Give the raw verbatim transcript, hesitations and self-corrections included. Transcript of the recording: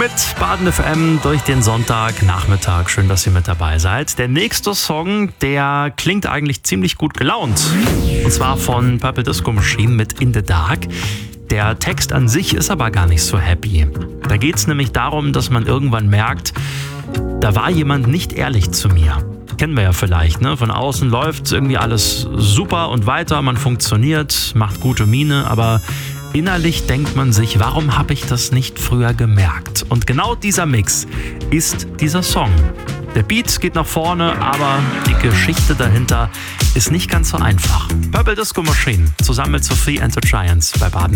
mit Baden F M durch den Sonntagnachmittag. Schön, dass ihr mit dabei seid. Der nächste Song, der klingt eigentlich ziemlich gut gelaunt. Und zwar von Purple Disco Machine mit In the Dark. Der Text an sich ist aber gar nicht so happy. Da geht es nämlich darum, dass man irgendwann merkt, da war jemand nicht ehrlich zu mir. Kennen wir ja vielleicht, ne? Von außen läuft irgendwie alles super und weiter, man funktioniert, macht gute Miene, aber innerlich denkt man sich, warum habe ich das nicht früher gemerkt? Und genau dieser Mix ist dieser Song. Der Beat geht nach vorne, aber die Geschichte dahinter ist nicht ganz so einfach. Purple Disco Machine zusammen mit Sophie and the Giants bei Baden.